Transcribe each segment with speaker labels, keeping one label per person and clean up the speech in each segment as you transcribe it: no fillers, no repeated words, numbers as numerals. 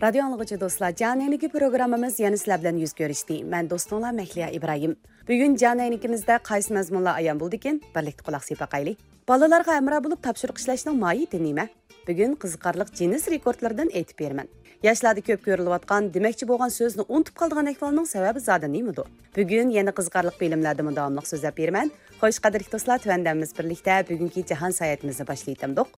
Speaker 1: Radyo anlıqıcı dostlar, Canaynik'i programımız yeni sizler bilen yüz görüşdü. Ben dostumla Mehliya İbrahim. Bugün Canaynik'imizde qaysı məzmunlar ayan buldu ekan, birlikte qulaq sepaqaylı. Balalarga əmra bulup tapşırıq işləşinin mahiyeti nima? Bugün qiziqarlıq Guinness rekordlardan aytib berman. Yaşlarda köp görülüvatqan, deməkçi bolğan sözni unutub qaldığan ahvalının səbəbi zada nimidir? Bugün yeni qiziqarlıq bilimlərdə davamlıq sözləb berman. Xoş qadrli dostlar, tövəndəmiz birlikdə bugünkü cahan sayətimizni başlaytımdıq.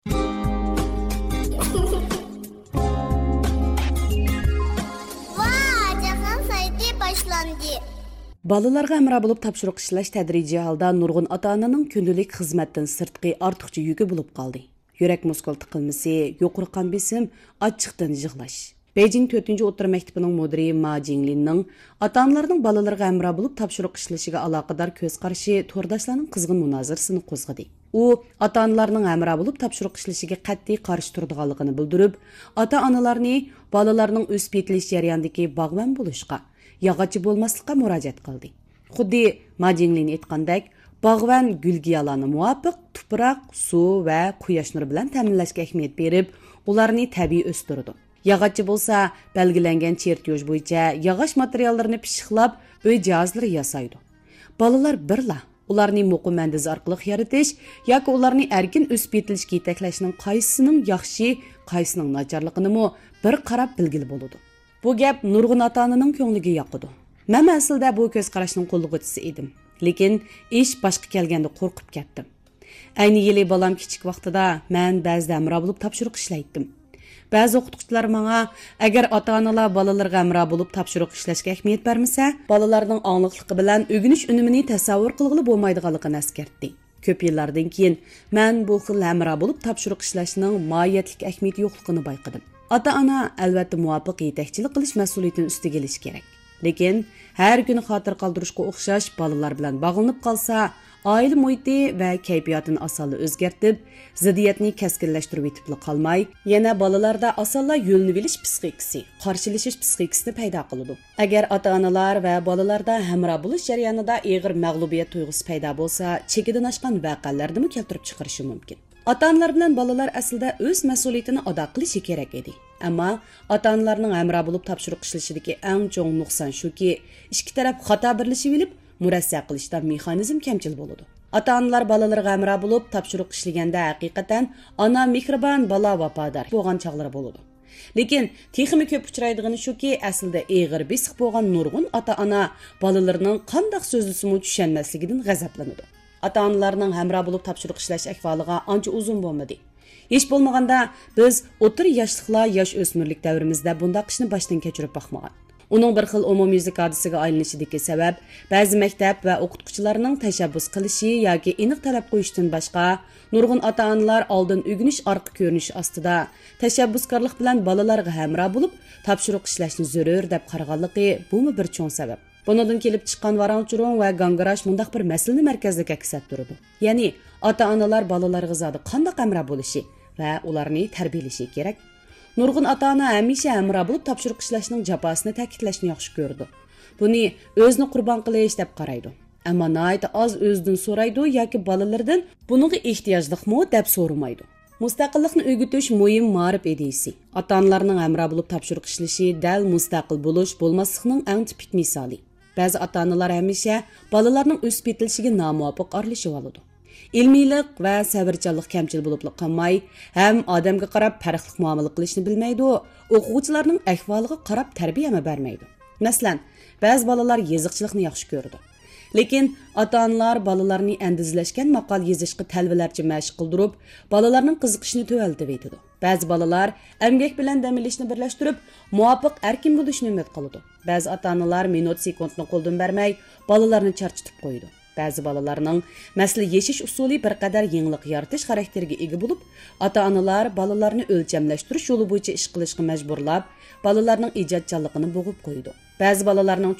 Speaker 1: Balalarga əmra bulup tapşırıq işləş tədrici halda nurgun ata-ananın gündəlik xizmətdən sırtqı artıqçı yükü bulup qaldı. Yürək muskul tıqılması, yuqori qan besim, açıqdan yığlaş. Beijing 4-cü otur məktəbinin müdiri Ma Jingling'nin ata-analarının balalarga əmra bulup tapşırıq işləşiga alaqadar köz qarşı tordaşlarının qızğın münazirasını qozğadı. U ata-analarının əmra bulup tapşırıq işləşiga qat'iy qarşı turduğanlığını bildirib, ata-analarını balalarının öz petiliş jarayonidagi bağban buluşqa, yağaçı bolmaslıqqa müracaat qildi. Xuddi Ma Jingling aytgandek, bağvan gülgi yalanı muvafiq tuproq, su va quyosh nuri bilan ta'minlashga ahamiyat berib, ularni tabiiy o'stirdi. Yağaçı bolsa, belgilangan chertyoj bo'yicha yog'och materiallarini pishiqlab, uy jihozlari yasaydi. Balalar birla ularni muqim mandiz orqali yaratish yoki ularni erkin o'sib yetilishga yetaklashning qaysisining yaxshi, qaysisining nacharligini bir qarab bilgili bo'ladi. Bu gap nurg'un ota-onaning ko'ngliga yoqdi. Men aslida bu ko'z qarashning qo'llig'uvchisi edim. Lekin ish boshqa kelganda qo'rqib ketdim. Ayni yili bolam kichik vaqtida men ba'zida amro bo'lib topshiriq ishlaydim. Ba'zi o'qituvchilar menga agar ota-onalar bolalarga amro bo'lib topshiriq ishlashga ahamiyat bermasa, bolalarning ongliqligi bilan o'rganish unumini tasavvur qilg'ili bo'lmaydiganligini eskartdi. Ko'p yillardan keyin men bu xil amro bo'lib topshiriq ishlashning mohiyatlik ahamiyati yo'qligini bayqadim. Ata-ana albatta muvofiq yetakchilik qilish mas'uliyatini ustiga olish kerak. Lekin har kuni xotir qoldirishga o'xshash bolalar bilan bog'lanib qolsa, oila muhiti va kayfiyatini osonla o'zgartib, ziddiyatni keskinlashtirib etib qolmay, yana bolalarda osonla yo'lni bilish psixikasi, qarshilashish psixikasini paydo qiladi. Agar ota-onalar va bolalarda hamro bo'lish jarayonida og'ir mag'lubiyat tuyg'usi paydo bo'lsa, chekidan oshgan voqealarni keltirib chiqarishi mumkin. Ota-onalar bilan bolalar aslida o'z mas'uliyatini ado qilishi kerak edi. Ammo ota-onalarning amro bo'lib topshiriq ishlashidagi eng chong nuqson shuki, ikki taraf xato birlashib olib, murassa qilishda mexanizm kamchil bo'ladi. Ota-onalar bolalarga amro bo'lib topshiriq ishlaganda haqiqatan ona mehribon, bola vafodor bo'lgan chog'lari bo'ladi. Lekin texmi ko'p uchraydigani shuki, aslida og'ir besiq bo'lgan nurg'un ota-ona bolalarining qanday so'zlisimi tushunmasligidan g'azablanadi. Ata-analarning hamro bo'lib topshiriq ishlash ahvoliga ancha uzun bo'lmadi. Hech bo'lmaganda biz o'tir yoshliklar yosh o'smirlik davrimizda bunday qishni boshdan kechirib boqmagan. Uning bir xil umumyuzlik hodisiga aylanishidagi sabab ba'zi maktab va o'qituvchilarning tashabbus qilishi yoki aniq talab qo'yishdan boshqa nurg'un ota-onalar oldin o'rganish orqa ko'rinish ostida tashabbuskorlik bilan bolalarga hamro bo'lib topshiriq ishlashni zarur deb qaraganligi bu bir cho'ng sabab. Bundan kelib chiqqan varanchurun va gangarash mundaq bir masalani markazga aksat turadi. Ya'ni ota-onalar bolalarga zodi qanday amro bo'lishi va ularni tarbiyalashi kerak. Nurg'un ota-ona hamisha amro bo'lib topshiriq ishlashning jafosini ta'kidlashni yaxshi ko'rdi. Buni o'zini qurbon qilish deb qaraydi. Ammo nihoyat oz o'zidan so'raydi yoki bolalardan bunga ehtiyojliqmi deb so'ramaydi. Mustaqillikni o'rgatish muhim ma'rif ideyasi. Ota-onalarning amro bo'lib topshiriq ishlashi dal mustaqil bo'lish bo'lmaslikning eng tipik misoli. Ba'zi ota-onalar hamisha bolalarning o'sib yetilishiga nomuvofiq aralashib oladi. Ilmiylik va sabrchanlik kamchil bo'lib qolmay, ham odamga qarab farqli muomala qilishni bilmaydi, o'quvchilarning ahvoliga qarab tarbiya bermaydi. Masalan, ba'zi bolalar yeziqchilikni yaxshi ko'radi. Lekin ota-onalar bolalarni andizlashgan maqol yozishga talvalarcha mashq qildirib, bolalarning qiziqishini to'valtib etadi. Ba'zi bolalar emgak bilan dam olishni birlashtirib, muvofiq erkin bo'lishni umid qiladi. Ba'zi ota-onalar minut sekundni qo'ldan bermay, bolalarni charchatib qo'ydi. Ba'zi bolalarning masala yeshish usuli bir qadar yenglik yaratish xarakteriga ega bo'lib, ota-onalar bolalarni o'lchamlashtirish yo'li bo'yicha ish qilishga majburlab, bolalarning ijodchanligini bo'g'ib qo'ydi. Ba'zi bolalarning